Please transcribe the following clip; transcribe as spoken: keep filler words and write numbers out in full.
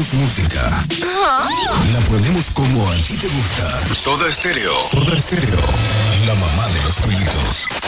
ponemos música. La ponemos como a ti te gusta. Soda Stereo. Soda Stereo. La mamá de los pollitos.